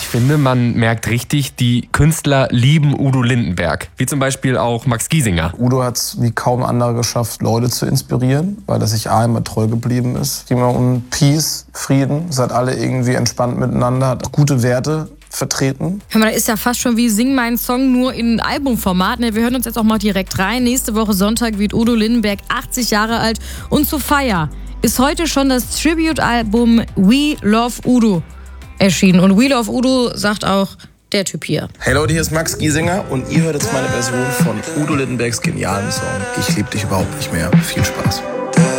finde, man merkt richtig, die Künstler lieben Udo Lindenberg. Wie zum Beispiel auch Max Giesinger. Udo hat es wie kaum anderer geschafft, Leute zu inspirieren, weil er sich immer treu geblieben ist. Immer um Peace, Frieden, seid alle irgendwie entspannt miteinander, hat gute Werte vertreten. Hör mal, das ist ja fast schon wie Sing meinen Song nur in Albumformat. Wir hören uns jetzt auch mal direkt rein. Nächste Woche Sonntag wird Udo Lindenberg 80 Jahre alt und zur Feier ist heute schon das Tribute-Album We Love Udo erschienen. Und We Love Udo sagt auch der Typ hier. Hey Leute, hier ist Max Giesinger und ihr hört jetzt meine Version von Udo Lindenbergs genialen Song Ich lieb dich überhaupt nicht mehr. Viel Spaß.